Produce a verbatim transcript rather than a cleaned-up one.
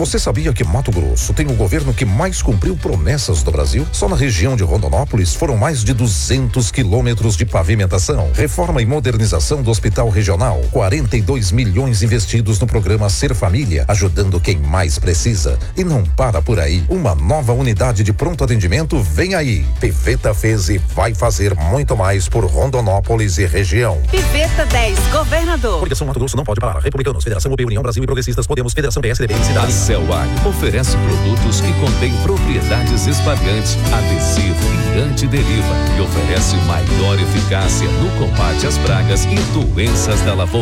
Você sabia que Mato Grosso tem o governo que mais cumpriu promessas do Brasil? Só na região de Rondonópolis foram mais de duzentos quilômetros de pavimentação, reforma e modernização do Hospital Regional, quarenta e dois milhões investidos no programa Ser Família, ajudando quem mais precisa. E não para por aí. Uma nova unidade de pronto atendimento vem aí. Piveta fez e vai fazer muito mais por Rondonópolis e região. Piveta dez, governador. Coligação Mato Grosso não pode parar. Republicanos, Federação U P, União Brasil e Progressistas, Podemos, Federação P S D B e Cidade. A Celag oferece produtos que contêm propriedades espalhantes, adesivo e antideriva e oferece maior eficácia no combate às pragas e doenças da lavoura.